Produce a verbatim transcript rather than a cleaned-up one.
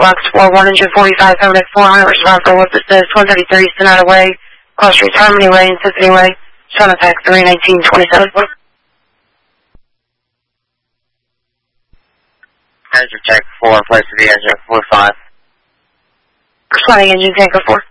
Box four one, engine forty-five, seven at four hundred, respond for what it says, one thirty-three, Sonata Way, Cross Street, Harmony Way, and Symphony Way, Sun Attack three nineteen twenty-seven. Engine check four, place to the engine four five. Responding engine tanker four.